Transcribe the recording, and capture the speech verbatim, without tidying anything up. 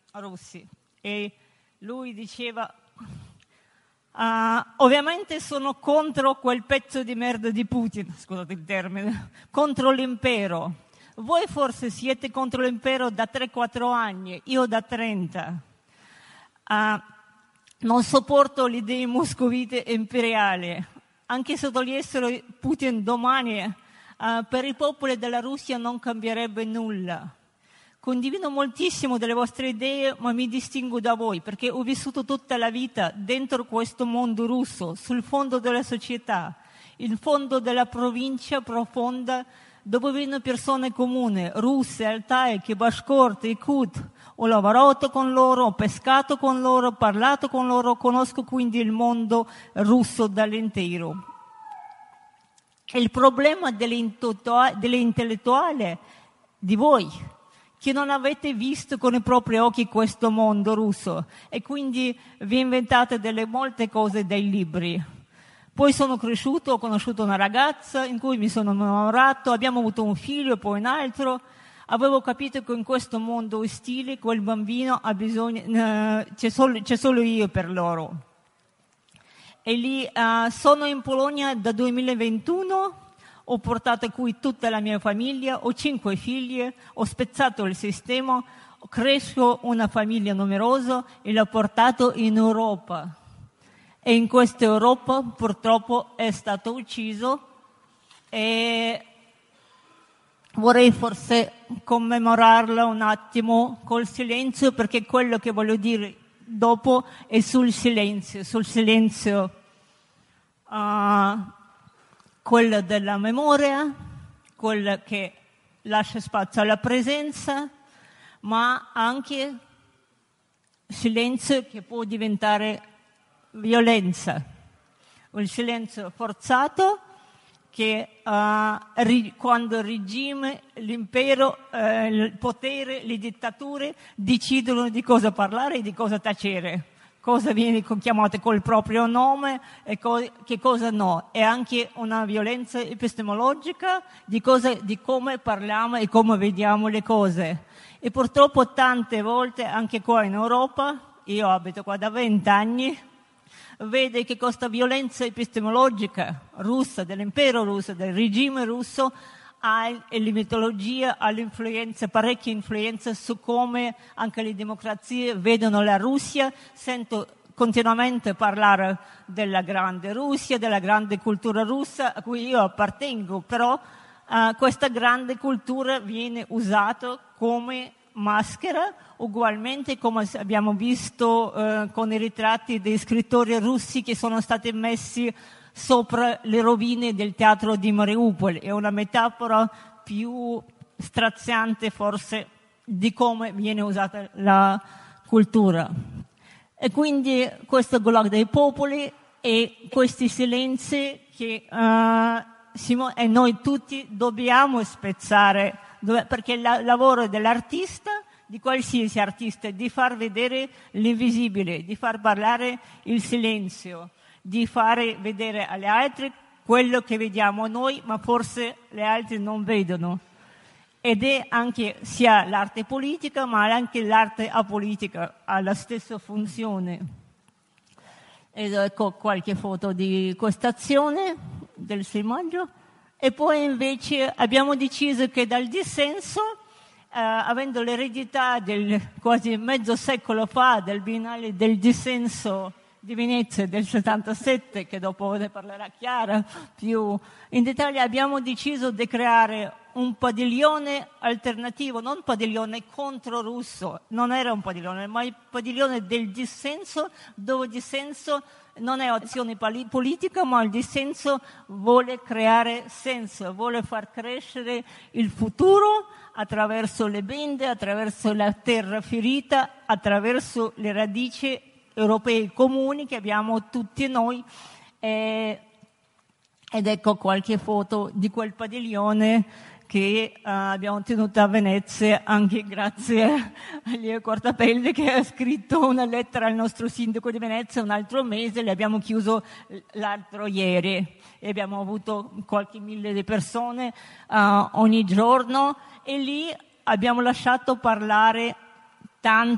russi e lui diceva uh, ovviamente sono contro quel pezzo di merda di Putin, scusate il termine, contro l'impero. Voi forse siete contro l'impero da tre quattro anni, io da trenta. Uh, non sopporto l'idea moscovite imperiale, anche se togliessero Putin domani, uh, per i popoli della Russia non cambierebbe nulla. Condivido moltissimo delle vostre idee, ma mi distingo da voi perché ho vissuto tutta la vita dentro questo mondo russo, sul fondo della società, il fondo della provincia profonda dove vivono persone comuni, russe, altaiche, bashkorti, ikut. Ho lavorato con loro, ho pescato con loro, ho parlato con loro, conosco quindi il mondo russo dall'intero. Il problema dell'intellettuale di voi, che non avete visto con i propri occhi questo mondo russo e quindi vi inventate delle molte cose dai libri. Poi sono cresciuto, ho conosciuto una ragazza in cui mi sono innamorato, abbiamo avuto un figlio e poi un altro. Avevo capito che in questo mondo ostile quel bambino ha bisogno, eh, c'è, solo, c'è solo io per loro. E lì eh, sono in Polonia da duemilaventuno. Ho portato qui tutta la mia famiglia, ho cinque figlie, ho spezzato il sistema, cresco una famiglia numerosa e l'ho portato in Europa. E in questa Europa purtroppo è stato ucciso e vorrei forse commemorarlo un attimo col silenzio, perché quello che voglio dire dopo è sul silenzio, sul silenzio uh, quello della memoria, quello che lascia spazio alla presenza, ma anche silenzio che può diventare violenza, il silenzio forzato che uh, ri, quando il regime, l'impero, uh, il potere, le dittature decidono di cosa parlare e di cosa tacere, cosa viene chiamato col proprio nome e co- che cosa no. È anche una violenza epistemologica di, cosa, di come parliamo e come vediamo le cose. E purtroppo tante volte, anche qua in Europa, io abito qua da vent'anni, vede che questa violenza epistemologica russa, dell'impero russo, del regime russo, ha la mitologia, ha l'influenza, parecchia influenza su come anche le democrazie vedono la Russia. Sento continuamente parlare della grande Russia, della grande cultura russa a cui io appartengo, però uh, questa grande cultura viene usata come maschera, ugualmente come abbiamo visto eh, con i ritratti dei scrittori russi che sono stati messi sopra le rovine del teatro di Mariupol. È una metafora più straziante forse di come viene usata la cultura. E quindi questo Gulag dei popoli e questi silenzi che uh, Simo, e noi tutti dobbiamo spezzare, dove, perché il la, lavoro dell'artista, di qualsiasi artista, è di far vedere l'invisibile, di far parlare il silenzio, di fare vedere agli altri quello che vediamo noi, ma forse gli altri non vedono. Ed è anche sia l'arte politica, ma anche l'arte apolitica, ha la stessa funzione. Ed ecco qualche foto di questa azione del sei maggio. E poi invece abbiamo deciso che dal dissenso, eh, avendo l'eredità del quasi mezzo secolo fa del Biennale del dissenso di Venezia del settantasette, che dopo ne parlerà Chiara più in dettaglio, abbiamo deciso di creare un padiglione alternativo, non un padiglione contro russo, non era un padiglione, ma il padiglione del dissenso, dove il dissenso non è azione politica, ma il dissenso vuole creare senso, vuole far crescere il futuro attraverso le bende, attraverso la terra ferita, attraverso le radici europee comuni che abbiamo tutti noi. Eh, ed ecco qualche foto di quel padiglione che uh, abbiamo tenuto a Venezia, anche grazie a Leo Cortapelle che ha scritto una lettera al nostro sindaco di Venezia un altro mese, l'abbiamo chiuso l'altro ieri e abbiamo avuto qualche mille di persone uh, ogni giorno, e lì abbiamo lasciato parlare tanti